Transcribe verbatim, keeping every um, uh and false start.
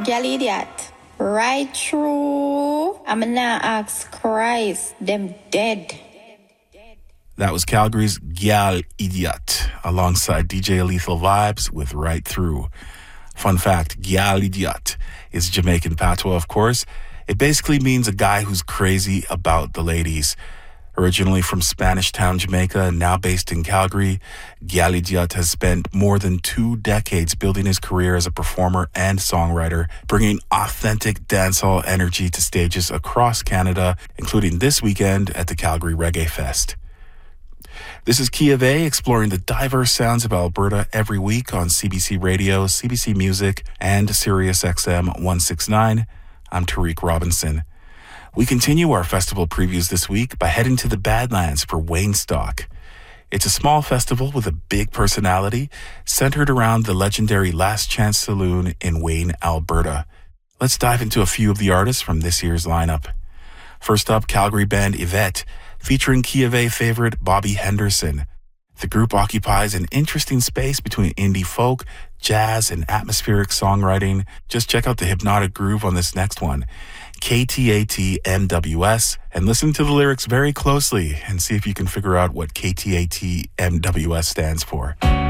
Gal idiot. Right through. I'm now ask Christ, them dead. That was Calgary's Gal Idiot, alongside D J Lethal Vibes with Right Through. Fun fact, Gal Idiot is Jamaican patois, of course. It basically means a guy who's crazy about the ladies. Originally from Spanish Town, Jamaica, and now based in Calgary, Gal Idiot has spent more than two decades building his career as a performer and songwriter, bringing authentic dancehall energy to stages across Canada, including this weekend at the Calgary Reggae Fest. This is Key of A, exploring the diverse sounds of Alberta every week on C B C Radio, C B C Music, and Sirius X M one sixty-nine. I'm Tariq Robinson. We continue our festival previews this week by heading to the Badlands for Waynestock. It's a small festival with a big personality centered around the legendary Last Chance Saloon in Wayne, Alberta. Let's dive into a few of the artists from this year's lineup. First up, Calgary band Yvette, featuring Key of A favorite Bobby Henderson. The group occupies an interesting space between indie folk, jazz, and atmospheric songwriting. Just check out the hypnotic groove on this next one, K T A T M W S, and listen to the lyrics very closely and see if you can figure out what K T A T M W S stands for.